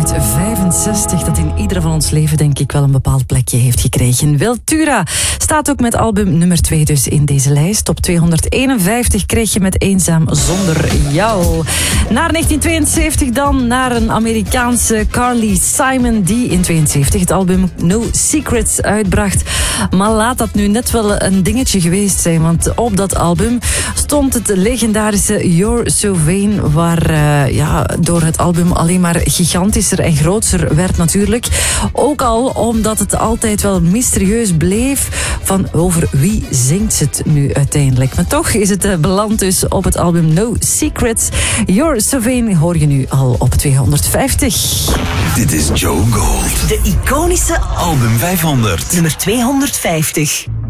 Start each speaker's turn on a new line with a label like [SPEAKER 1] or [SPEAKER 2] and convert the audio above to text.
[SPEAKER 1] uit 65 dat in ieder van ons leven denk ik wel een bepaald plekje heeft gekregen. Wiltura staat ook met album nummer 2 dus in deze lijst. Op 251 kreeg je met Eenzaam zonder jou. Naar 1972 dan, naar een Amerikaanse Carly Simon die in 72 het album No Secrets uitbracht. Maar laat dat nu net wel een dingetje geweest zijn, want op dat album stond het legendarische You're So Vain, waar door het album alleen maar gigantischer en groter werd natuurlijk. Ook al omdat het altijd wel mysterieus bleef van over wie zingt het nu uiteindelijk. Maar toch is het beland dus op het album No Secrets. You're So Vain hoor je nu al op 250.
[SPEAKER 2] Dit is Joe Gold.
[SPEAKER 3] De iconische
[SPEAKER 2] Album 500.
[SPEAKER 3] nummer 250.